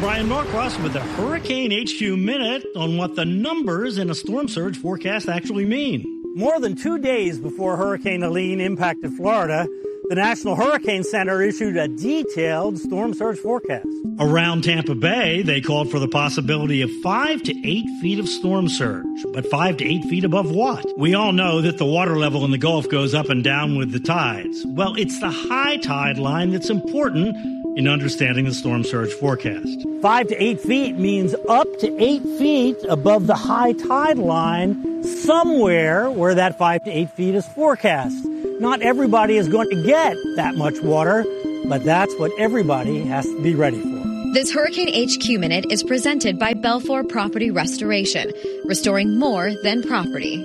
Brian Norcross with the Hurricane HQ Minute on what the numbers in a storm surge forecast actually mean. More than 2 days before Hurricane Helene impacted Florida, the National Hurricane Center issued a detailed storm surge forecast. Around Tampa Bay, they called for the possibility of 5 to 8 feet of storm surge. But 5 to 8 feet above what? We all know that the water level in the Gulf goes up and down with the tides. Well, it's the high tide line that's important in understanding the storm surge forecast. 5 to 8 feet means up to 8 feet above the high tide line, somewhere where that 5 to 8 feet is forecast. Not everybody is going to get that much water, but that's what everybody has to be ready for. This Hurricane HQ Minute is presented by Belfour Property Restoration, restoring more than property.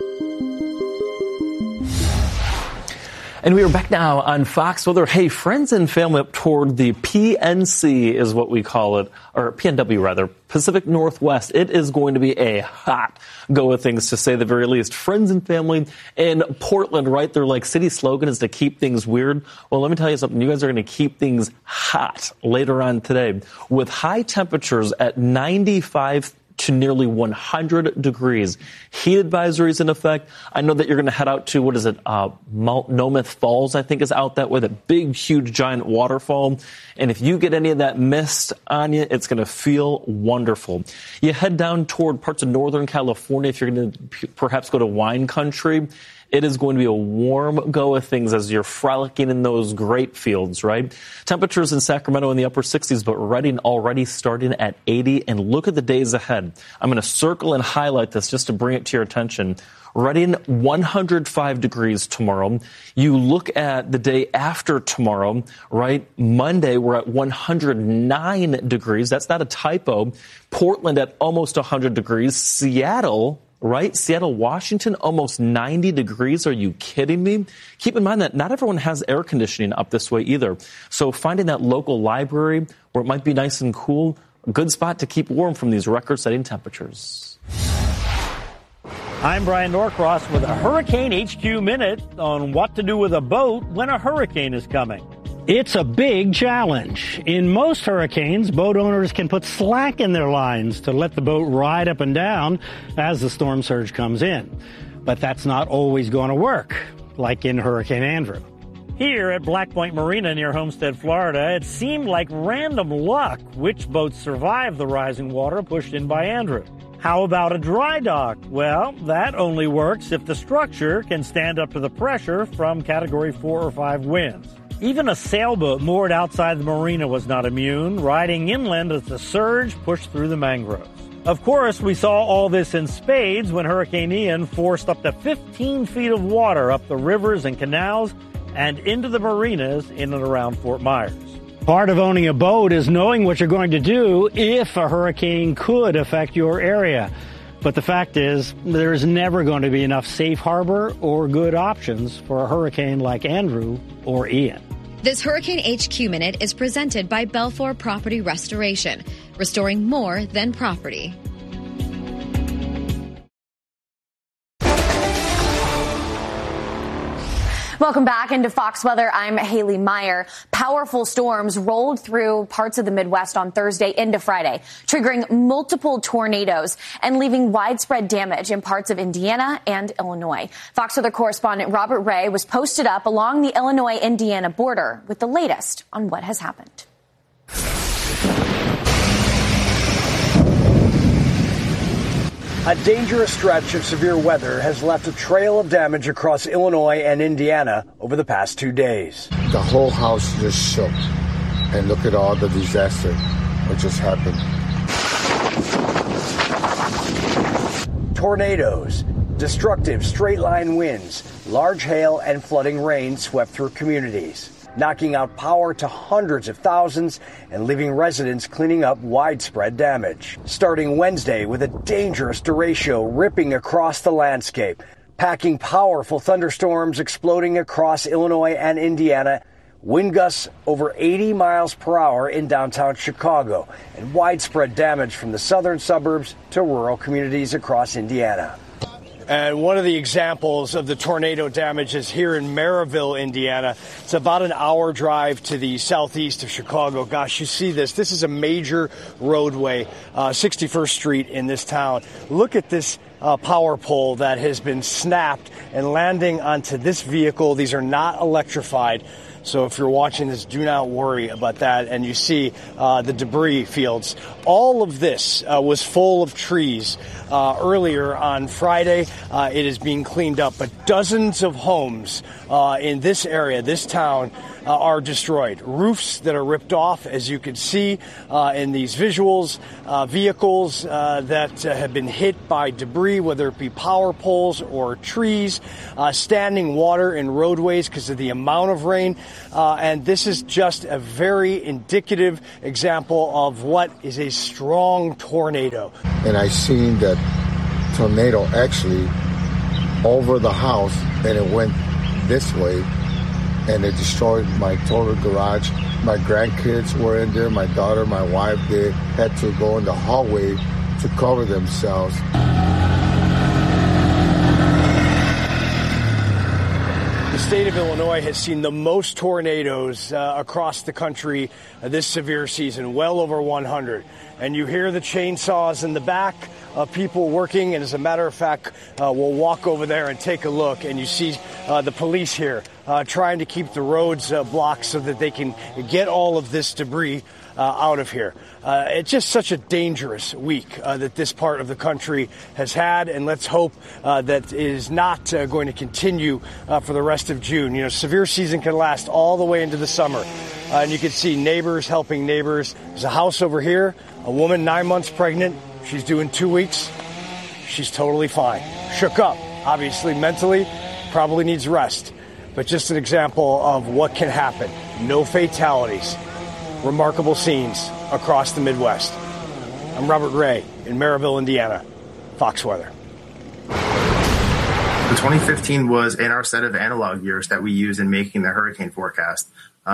And we are back now on Fox Weather. Hey, friends and family up toward the PNC is what we call it, or PNW rather, Pacific Northwest. It is going to be a hot go of things, to say the very least. Friends and family in Portland, right? Their city slogan is to keep things weird. Well, let me tell you something. You guys are going to keep things hot later on today with high temperatures at 95 to nearly 100 degrees. Heat advisories in effect. I know that you're going to head out to, Mount Nometh Falls, I think is out that way, that big, huge, giant waterfall. And if you get any of that mist on you, it's going to feel wonderful. You head down toward parts of Northern California if you're going to perhaps go to wine country. It is going to be a warm go of things as you're frolicking in those grape fields, right? Temperatures in Sacramento in the upper 60s, but Redding already starting at 80. And look at the days ahead. I'm going to circle and highlight this just to bring it to your attention. Redding, 105 degrees tomorrow. You look at the day after tomorrow, right? Monday, we're at 109 degrees. That's not a typo. Portland at almost 100 degrees. Seattle, right? Seattle, Washington, almost 90 degrees. Are you kidding me? Keep in mind that not everyone has air conditioning up this way either. So finding that local library where it might be nice and cool, a good spot to keep warm from these record-setting temperatures. I'm Brian Norcross with a Hurricane HQ Minute on what to do with a boat when a hurricane is coming. It's a big challenge. In most hurricanes, boat owners can put slack in their lines to let the boat ride up and down as the storm surge comes in. But that's not always going to work, like in Hurricane Andrew. Here at Black Point Marina near Homestead, Florida, it seemed like random luck which boats survived the rising water pushed in by Andrew. How about a dry dock? Well, that only works if the structure can stand up to the pressure from Category 4 or 5 winds. Even a sailboat moored outside the marina was not immune, riding inland as the surge pushed through the mangroves. Of course, we saw all this in spades when Hurricane Ian forced up to 15 feet of water up the rivers and canals and into the marinas in and around Fort Myers. Part of owning a boat is knowing what you're going to do if a hurricane could affect your area. But the fact is, there's never going to be enough safe harbor or good options for a hurricane like Andrew or Ian. This Hurricane HQ Minute is presented by Belfour Property Restoration, restoring more than property. Welcome back into Fox Weather. I'm Haley Meyer. Powerful storms rolled through parts of the Midwest on Thursday into Friday, triggering multiple tornadoes and leaving widespread damage in parts of Indiana and Illinois. Fox Weather correspondent Robert Ray was posted up along the Illinois-Indiana border with the latest on what has happened. A dangerous stretch of severe weather has left a trail of damage across Illinois and Indiana over the past 2 days. The whole house just shook. And look at all the disaster that just happened. Tornadoes, destructive straight-line winds, large hail, and flooding rain swept through communities, knocking out power to hundreds of thousands and leaving residents cleaning up widespread damage. Starting Wednesday with a dangerous derecho ripping across the landscape, packing powerful thunderstorms exploding across Illinois and Indiana, wind gusts over 80 miles per hour in downtown Chicago, and widespread damage from the southern suburbs to rural communities across Indiana. And one of the examples of the tornado damage is here in Maryville, Indiana. It's about an hour drive to the southeast of Chicago. Gosh, you see this. This is a major roadway, 61st Street in this town. Look at this power pole that has been snapped and landing onto this vehicle. These are not electrified. So if you're watching this, do not worry about that. And you see the debris fields. All of this was full of trees earlier on Friday. It is being cleaned up. But dozens of homes in this area, this town, are destroyed. Roofs that are ripped off, as you can see in these visuals. Vehicles that have been hit by debris, whether it be power poles or trees. Standing water in roadways because of the amount of rain. And this is just a very indicative example of what is a strong tornado. And I seen that tornado actually over the house, and it went this way, and it destroyed my total garage. My grandkids were in there, my daughter, my wife, they had to go in the hallway to cover themselves. The state of Illinois has seen the most tornadoes across the country this severe season, well over 100. And you hear the chainsaws in the back of people working. And as a matter of fact, we'll walk over there and take a look. And you see the police here trying to keep the roads blocked so that they can get all of this debris out of here. It's just such a dangerous week that this part of the country has had, and let's hope that it is not going to continue for the rest of June. You know, severe season can last all the way into the summer, and you can see neighbors helping neighbors. There's a house over here, a woman 9 months pregnant. She's due in 2 weeks. She's totally fine. Shook up, obviously mentally, probably needs rest, but just an example of what can happen. No fatalities. Remarkable scenes across the Midwest. I'm Robert Ray in Maryville, Indiana. Fox Weather. The 2015 was in our set of analog years that we use in making the hurricane forecast,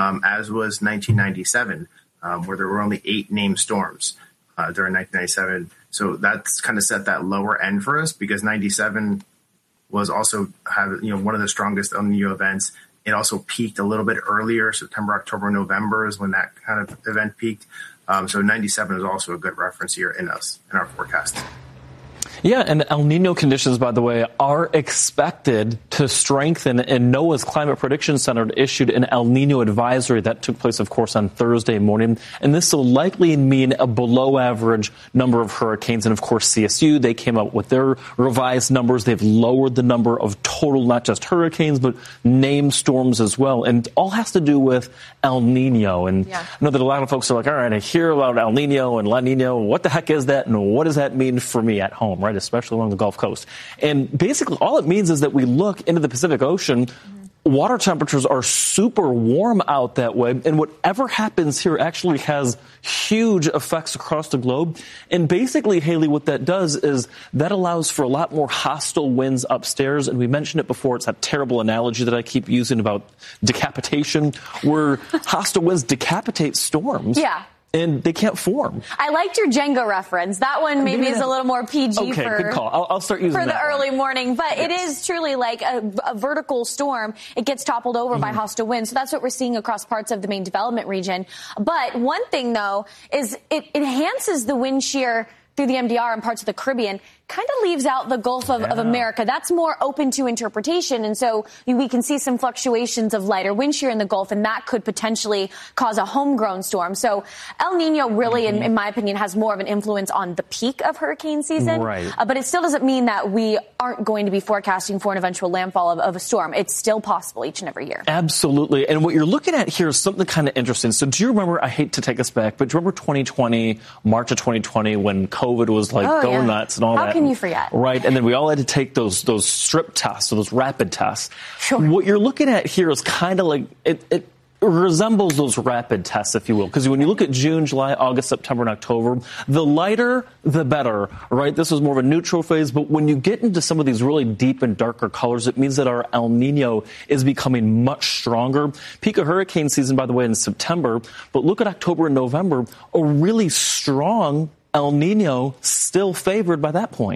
as was 1997, where there were only 8 named storms during 1997. So that's kind of set that lower end for us because 97 was also one of the strongest El Nino events. It also peaked a little bit earlier. September, October, November is when that kind of event peaked. So 97 is also a good reference year in our forecast. Yeah, and El Nino conditions, by the way, are expected to strengthen, and NOAA's Climate Prediction Center issued an El Nino advisory that took place, of course, on Thursday morning. And this will likely mean a below-average number of hurricanes. And, of course, CSU, they came up with their revised numbers. They've lowered the number of total, not just hurricanes, but named storms as well. And it all has to do with El Nino. And I know that a lot of folks are like, all right, I hear about El Nino and La Nina. What the heck is that? And what does that mean for me at home, right? Especially along the Gulf Coast. And basically all it means is that we look into the Pacific Ocean, water temperatures are super warm out that way, and whatever happens here actually has huge effects across the globe. And basically, Haley, what that does is that allows for a lot more hostile winds upstairs. And we mentioned it before. It's that terrible analogy that I keep using about decapitation, where hostile winds decapitate storms. Yeah. And they can't form. I liked your Jenga reference. That one maybe is a little more PG okay, good call. I'll start using for that the early one. morning. But it is truly like a vertical storm. It gets toppled over by hostile winds. So that's what we're seeing across parts of the main development region. But one thing, though, is it enhances the wind shear through the MDR and parts of the Caribbean, kind of leaves out the Gulf of America. That's more open to interpretation. And so we can see some fluctuations of lighter wind shear in the Gulf, and that could potentially cause a homegrown storm. So El Nino really, in my opinion, has more of an influence on the peak of hurricane season. Right. But it still doesn't mean that we aren't going to be forecasting for an eventual landfall of a storm. It's still possible each and every year. Absolutely. And what you're looking at here is something kind of interesting. So do you remember, I hate to take us back, but do you remember 2020, March of 2020, when COVID was like going nuts and all that? How can you forget? Right. And then we all had to take those strip tests, or those rapid tests. Sure. What you're looking at here is kind of like it resembles those rapid tests, if you will, because when you look at June, July, August, September, and October, the lighter, the better, right? This is more of a neutral phase, but when you get into some of these really deep and darker colors, it means that our El Nino is becoming much stronger. Peak of hurricane season, by the way, in September, but look at October and November, a really strong El Nino still favored by that point.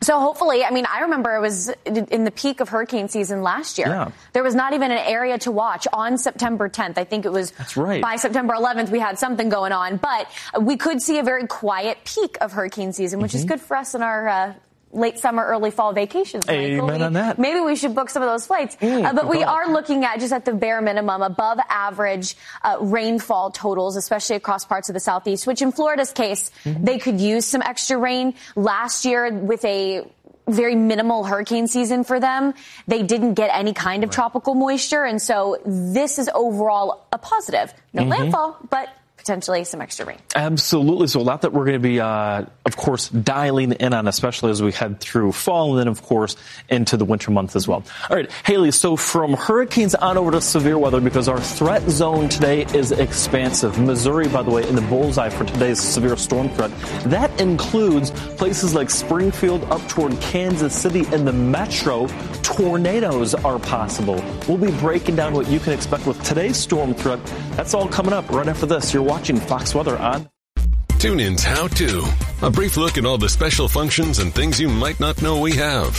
So hopefully, I mean, I remember it was in the peak of hurricane season last year. Yeah. There was not even an area to watch on September 10th. I think it was by September 11th we had something going on. But we could see a very quiet peak of hurricane season, which is good for us in our late summer, early fall vacations. Amen on that. Maybe we should book some of those flights. But we are looking at, just at the bare minimum, above average rainfall totals, especially across parts of the southeast, which in Florida's case, they could use some extra rain. Last year, with a very minimal hurricane season for them, they didn't get any kind of tropical moisture. And so this is overall a positive. No landfall, but potentially some extra rain. Absolutely. So a lot that we're going to be, of course, dialing in on, especially as we head through fall and then, of course, into the winter months as well. All right, Haley, so from hurricanes on over to severe weather, because our threat zone today is expansive. Missouri, by the way, in the bullseye for today's severe storm threat. That includes places like Springfield up toward Kansas City and the metro. Tornadoes are possible. We'll be breaking down what you can expect with today's storm threat. That's all coming up right after this. You're watching Fox Weather on TuneIn's How To. A brief look at all the special functions and things you might not know we have.